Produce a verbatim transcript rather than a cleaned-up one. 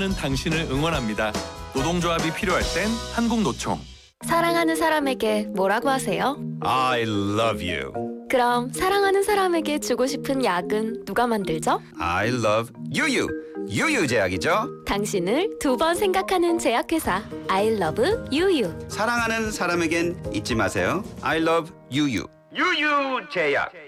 사랑하는 당신을 응원합니다. 노동조합이 필요할 땐 한국노총. 사랑하는 사람에게 뭐라고 하세요? I love you. 그럼 사랑하는 사람에게 주고 싶은 약은 누가 만들죠? I love 유유. 유유 제약이죠. 당신을 두 번 생각하는 제약회사 I love 유유. 사랑하는 사람에겐 잊지 마세요. I love 유유. 유유 제약.